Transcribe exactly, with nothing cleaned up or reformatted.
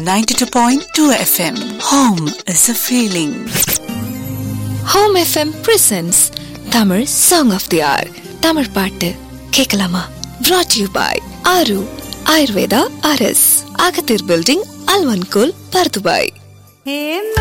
ninety-two point two F M. Home is a feeling. Home F M presents Tamil Song of the Hour. Tamil பாட்டு கேட்கலாமா? Brought to you by Aru Ayurveda R S, Agathir Building, Alvankul, Pardubai.